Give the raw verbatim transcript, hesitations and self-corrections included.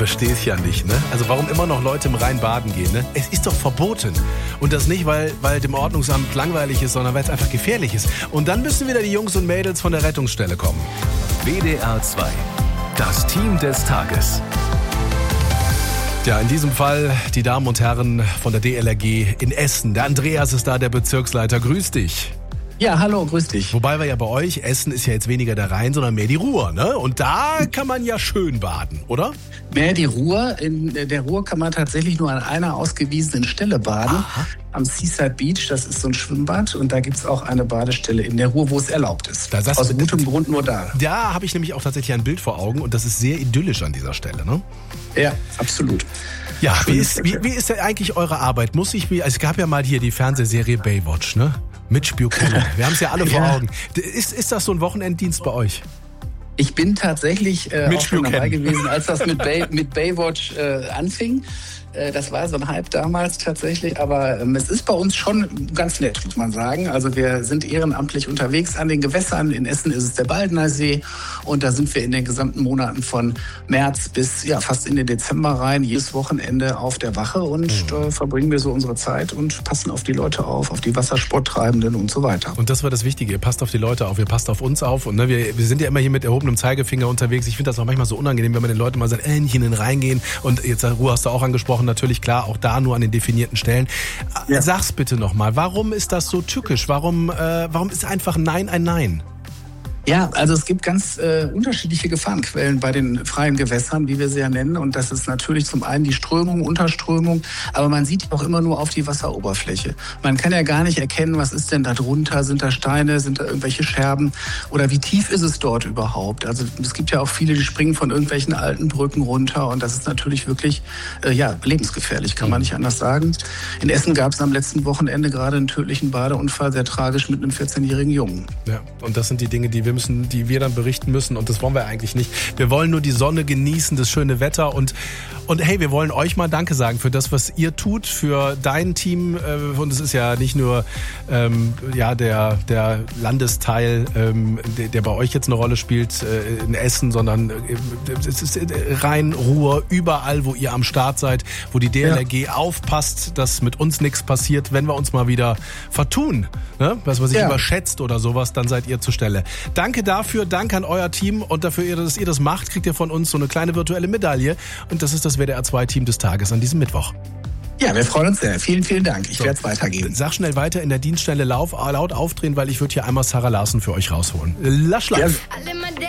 verstehe es ja nicht, ne? Also warum immer noch Leute im Rhein baden gehen, ne? Es ist doch verboten. Und das nicht, weil, weil dem Ordnungsamt langweilig ist, sondern weil es einfach gefährlich ist. Und dann müssen wieder die Jungs und Mädels von der Rettungsstelle kommen. W D R zwei. Das Team des Tages. Ja, in diesem Fall die Damen und Herren von der D L R G in Essen. Der Andreas ist da, der Bezirksleiter. Grüß dich. Ja, hallo, grüß dich. Wobei wir ja bei euch, Essen ist ja jetzt weniger der Rhein, sondern mehr die Ruhr, ne? Und da kann man ja schön baden, oder? Mehr die Ruhr. In der Ruhr kann man tatsächlich nur an einer ausgewiesenen Stelle baden. Aha. Am Seaside Beach, das ist so ein Schwimmbad. Und da gibt's auch eine Badestelle in der Ruhr, wo es erlaubt ist. Da Aus gutem Grund nur da. Da habe ich nämlich auch tatsächlich ein Bild vor Augen und das ist sehr idyllisch an dieser Stelle, ne? Ja, absolut. Ja, wie ist, wie, wie ist denn eigentlich eure Arbeit? Muss ich, also es gab ja mal hier die Fernsehserie Baywatch, ne? Mitch Buchanan. Wir haben es ja alle vor ja. Augen. Ist, ist das so ein Wochenenddienst bei euch? Ich bin tatsächlich äh, auch schon dabei gewesen, als das mit, Bay, mit Baywatch äh, anfing. Äh, das war so ein Hype damals tatsächlich, aber ähm, es ist bei uns schon ganz nett, muss man sagen. Also wir sind ehrenamtlich unterwegs an den Gewässern. In Essen ist es der Baldener See und da sind wir in den gesamten Monaten von März bis ja fast in den Dezember rein, jedes Wochenende auf der Wache und mhm. äh, verbringen wir so unsere Zeit und passen auf die Leute auf, auf die Wassersporttreibenden und so weiter. Und das war das Wichtige, ihr passt auf die Leute auf, ihr passt auf uns auf und ne, wir, wir sind ja immer hier mit erhobenem Zeigefinger unterwegs. Ich finde das auch manchmal so unangenehm, wenn man den Leuten mal sagt, äh, nicht in den Rhein gehen und jetzt Ruhe hast du auch angesprochen, natürlich klar, auch da nur an den definierten Stellen. Ja. Sag's bitte nochmal, warum ist das so tückisch? Warum, äh, warum ist einfach Nein ein Nein? Ja, also es gibt ganz äh, unterschiedliche Gefahrenquellen bei den freien Gewässern, wie wir sie ja nennen. Und das ist natürlich zum einen die Strömung, Unterströmung, aber man sieht auch immer nur auf die Wasseroberfläche. Man kann ja gar nicht erkennen, was ist denn da drunter? Sind da Steine, sind da irgendwelche Scherben? Oder wie tief ist es dort überhaupt? Also es gibt ja auch viele, die springen von irgendwelchen alten Brücken runter und das ist natürlich wirklich äh, ja lebensgefährlich, kann man nicht anders sagen. In Essen gab es am letzten Wochenende gerade einen tödlichen Badeunfall, sehr tragisch mit einem vierzehnjährigen Jungen. Ja, und das sind die Dinge, die wir müssen, die wir dann berichten müssen und das wollen wir eigentlich nicht. Wir wollen nur die Sonne genießen, das schöne Wetter und und hey, wir wollen euch mal Danke sagen für das, was ihr tut, für dein Team und es ist ja nicht nur ähm, ja der der Landesteil, ähm, der, der bei euch jetzt eine Rolle spielt äh, in Essen, sondern äh, es ist Rhein, Ruhr, überall, wo ihr am Start seid, wo die D L R G ja. aufpasst, dass mit uns nichts passiert, wenn wir uns mal wieder vertun, ne? Was man sich ja. überschätzt oder sowas, dann seid ihr zur Stelle. Danke dafür, danke an euer Team und dafür, dass ihr das macht, kriegt ihr von uns so eine kleine virtuelle Medaille und das ist das W D R zwei Team des Tages an diesem Mittwoch. Ja, wir freuen uns sehr. Vielen, vielen Dank. Ich so. werde es weitergeben. Sag schnell weiter in der Dienststelle lauf, laut aufdrehen, weil ich würde hier einmal Sarah Larsen für euch rausholen. Lasch, lasch. Ja.